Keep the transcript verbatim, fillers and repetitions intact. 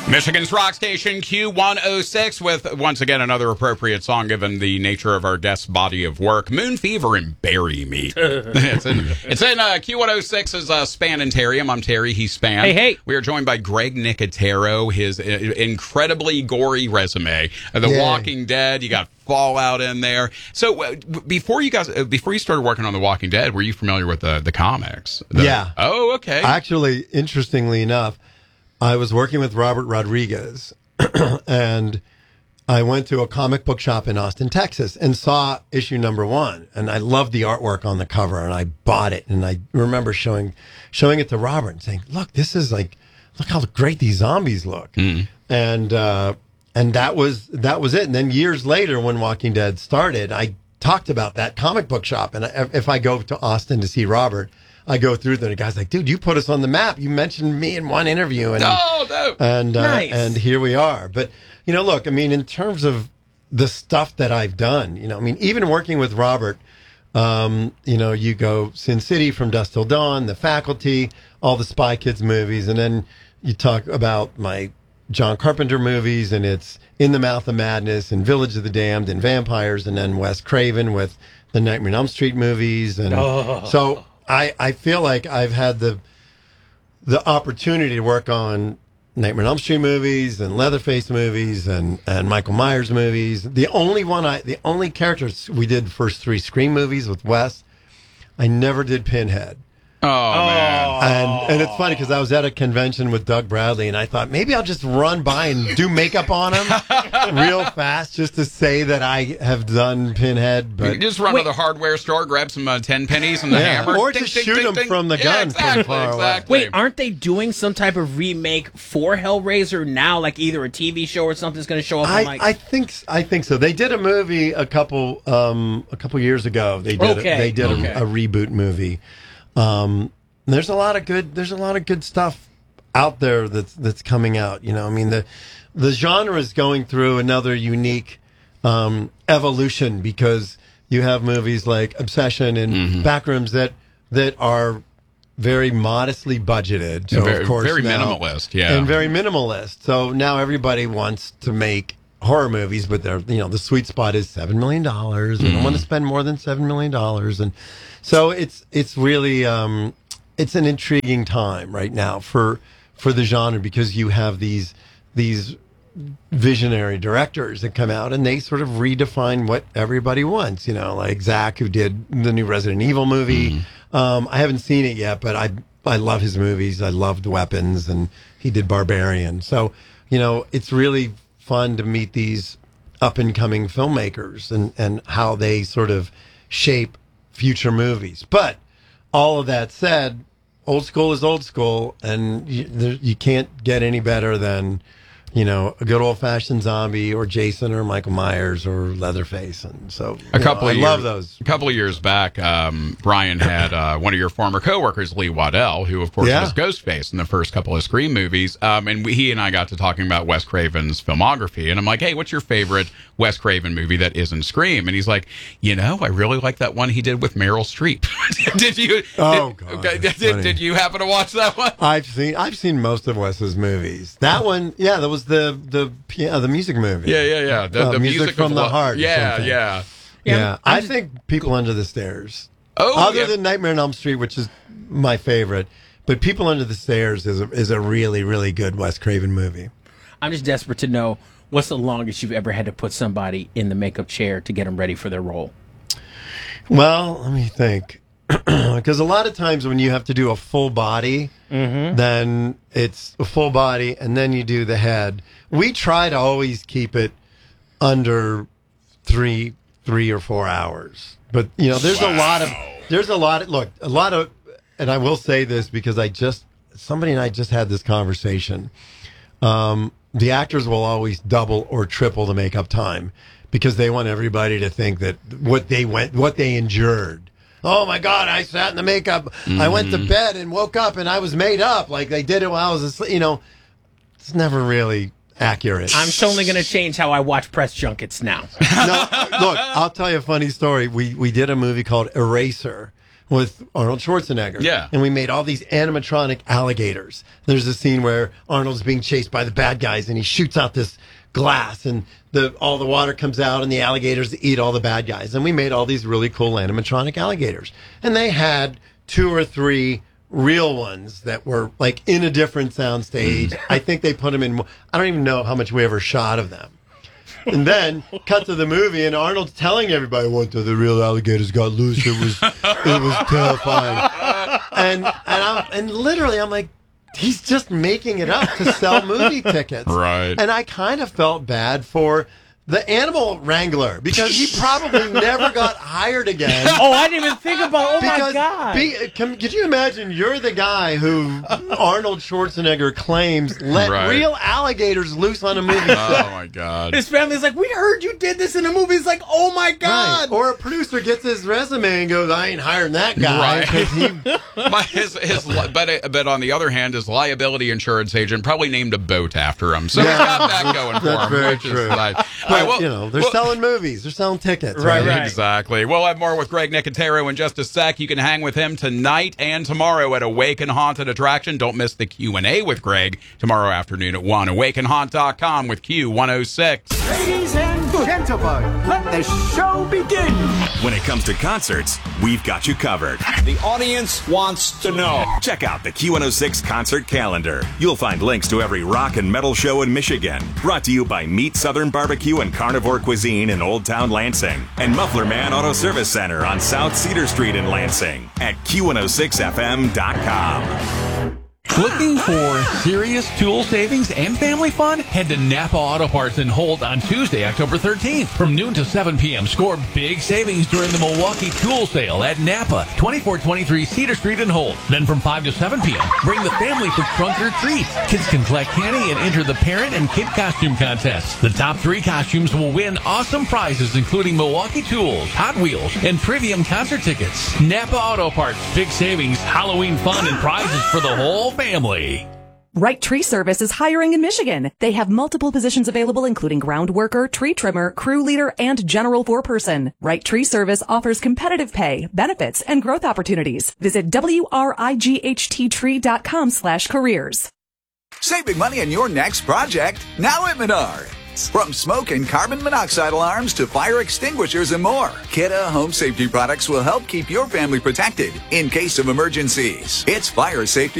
Michigan's rock station Q one oh six with, once again, another appropriate song given the nature of our guest's body of work, Moon Fever and Bury Me. it's in, it's in uh, Q one oh six's uh, Spanitarium. I'm Terry, he's Span. Hey, hey. We are joined by Greg Nicotero, his uh, incredibly gory resume. Uh, the Yay. Walking Dead, you got Fallout in there. So uh, before you guys, uh, before you started working on The Walking Dead, were you familiar with the, the comics? The, Yeah. Oh, okay. Actually, interestingly enough, I was working with Robert Rodriguez, and I went to a comic book shop in Austin, Texas, and saw issue number one. And I loved the artwork on the cover, and I bought it. And I remember showing showing it to Robert and saying, "Look, this is like, look how great these zombies look." Mm. And uh, and that was that was it. And then years later, when Walking Dead started, I talked about that comic book shop. And I, if I go to Austin to see Robert, I go through there, and the guy's like, "Dude, you put us on the map. You mentioned me in one interview." And, Oh, no. and, uh, Nice. and here we are. But, you know, look, I mean, in terms of the stuff that I've done, you know, I mean, even working with Robert, um, you know, you go Sin City, From Dusk Till Dawn, The Faculty, all the Spy Kids movies, and then you talk about my John Carpenter movies, and it's In the Mouth of Madness, and Village of the Damned, and Vampires, and then Wes Craven with the Nightmare on Elm Street movies. And Oh. so I, I feel like I've had the the opportunity to work on Nightmare on Elm Street movies and Leatherface movies and, and Michael Myers movies. The only one I, the only characters we did the first three Scream movies with Wes, I never did Pinhead. Oh, man. And and it's funny because I was at a convention with Doug Bradley, and I thought maybe I'll just run by and do makeup on him real fast just to say that I have done Pinhead. You But can just run Wait. to the hardware store, grab some uh, ten pennies and the Yeah. hammer. Or Ding, just ding, shoot ding, 'em ding. from the Yeah, gun from exactly, far away. exactly. Wait, aren't they doing some type of remake for Hellraiser now? Like either a T V show or something's going to show up on I, like... I think I think so. They did a movie a couple um, a couple years ago. They did Okay, a, they did okay. a, a reboot movie. Um, and there's a lot of good there's a lot of good stuff out there that's that's coming out. You know, I mean the the genre is going through another unique um, evolution because you have movies like Obsession and Mm-hmm. Backrooms that that are very modestly budgeted. So very, of course very now- minimalist, yeah. and very minimalist. So now everybody wants to make horror movies, but they're you know the sweet spot is seven million dollars. We don't want to spend more than seven million dollars, and so it's it's really um, it's an intriguing time right now for for the genre because you have these these visionary directors that come out and they sort of redefine what everybody wants. You know, like Zach, who did the new Resident Evil movie. Um, I haven't seen it yet, but I I love his movies. I loved Weapons, and he did Barbarian. So you know, it's really fun to meet these up and coming filmmakers and and how they sort of shape future movies. But all of that said, old school is old school, and you, there, you can't get any better than, you know, a good old fashioned zombie or Jason or Michael Myers or Leatherface. And so A you couple know, of I years, love those. A couple of years back, um, Brian had uh, one of your former coworkers, Lee Waddell, who of course Yeah. was Ghostface in the first couple of Scream movies. Um, and we, he and I got to talking about Wes Craven's filmography, and I'm like, "Hey, what's your favorite Wes Craven movie that isn't Scream?" And he's like, "You know, I really like that one he did with Meryl Streep." did you? Oh, did, God, did, that's did, funny. did you happen to watch that one? I've seen I've seen most of Wes's movies. That one, yeah, that was the the yeah, the music movie. Yeah, yeah, yeah. The, Uh, the music, music from of the Lo- heart. or Yeah, something. yeah. Yeah, Yeah, I'm- I I'm just- think People Under the Stairs. Oh, Other yeah. than Nightmare on Elm Street, which is my favorite, but People Under the Stairs is a, is a really really good Wes Craven movie. I'm just desperate to know what's the longest you've ever had to put somebody in the makeup chair to get them ready for their role. Well, let me think, because a lot of times when you have to do a full body, then it's a full body, and then you do the head. We try to always keep it under three three or four hours, but you know, there's a lot of there's a lot of look a lot of, and I will say this because I just somebody and I just had this conversation. Um, the actors will always double or triple the makeup time because they want everybody to think that what they went, what they endured. Oh my God, I sat in the makeup. I went to bed and woke up and I was made up like they did it while I was asleep. You know, it's never really accurate. I'm totally going to change how I watch press junkets now. No, look, I'll tell you a funny story. We we did a movie called Eraser with Arnold Schwarzenegger. Yeah. And we made all these animatronic alligators. There's a scene where Arnold's being chased by the bad guys and he shoots out this glass and the all the water comes out and the alligators eat all the bad guys. And we made all these really cool animatronic alligators. And they had two or three real ones that were like in a different sound stage. I think they put them in, I don't even know how much we ever shot of them. And then cut to the movie, and Arnold's telling everybody what the, the real alligators got loose. It was it was terrifying. And and I'm, and literally, I'm like, he's just making it up to sell movie tickets. Right. And I kind of felt bad for the animal wrangler because he probably never got hired again. Oh, I didn't even think about. Oh Because my god! Be, can, could you imagine you're the guy who Arnold Schwarzenegger claims let Right. real alligators loose on a movie set? Oh my God. His family's like, we heard you did this in a movie. It's like, oh my god! Right. Or a producer gets his resume and goes, I ain't hiring that guy. Right. 'cause he, My, his, his, li- but, but on the other hand, his liability insurance agent probably named a boat after him. So he's got that going for That's him. very which is true. nice. All but, right, well- you know, they're well- selling movies. They're selling tickets. Right, Right, right. Exactly. We'll have more with Greg Nicotero in just a sec. You can hang with him tonight and tomorrow at Awaken Haunted Attraction. Don't miss the Q and A with Greg tomorrow afternoon at one. awaken haunt dot com with Q one oh six. Ladies and gentlemen, let the show begin. When it comes to concerts, we've got you covered. The audience wants to know. Check out the Q one oh six concert calendar. You'll find links to every rock and metal show in Michigan. Brought to you by Meat Southern Barbecue and Carnivore Cuisine in Old Town Lansing. And Muffler Man Auto Service Center on South Cedar Street in Lansing at Q one oh six F M dot com. Looking for serious tool savings and family fun? Head to Napa Auto Parts in Holt on Tuesday, October thirteenth. From noon to seven p.m., score big savings during the Milwaukee Tool Sale at Napa, twenty-four twenty-three Cedar Street in Holt. Then from five to seven p.m., bring the family for trunk or treat. Kids can collect candy and enter the parent and kid costume contest. The top three costumes will win awesome prizes, including Milwaukee Tools, Hot Wheels, and Trivium concert tickets. Napa Auto Parts, big savings, Halloween fun, and prizes for the whole family. Right Tree Service is hiring in Michigan. They have multiple positions available, including ground worker, tree trimmer, crew leader, and general foreperson. Right Tree Service offers competitive pay, benefits, and growth opportunities. Visit W R I G H T tree dot com slash careers. Save big money on your next project now at Menards. From smoke and carbon monoxide alarms to fire extinguishers and more, Kidde Home Safety products will help keep your family protected in case of emergencies. It's fire safety